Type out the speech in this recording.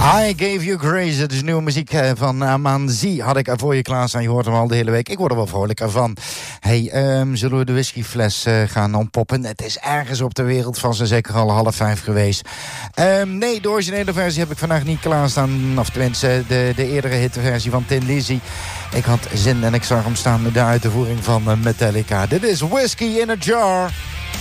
I Gave You Grace, het is nieuwe muziek van Amanzi. Had ik voor je klaarstaan, je hoort hem al de hele week. Ik word er wel vrolijker van. Hey, zullen we de whiskyfles gaan ontpoppen? Het is ergens op de wereld van zo zeker al 4:30 geweest. Nee, de originele versie heb ik vandaag niet klaarstaan. Of tenminste, de eerdere hitversie van Tin Lizzy. Ik had zin en ik zag hem staan met de uitvoering van Metallica. Dit is Whiskey in a Jar.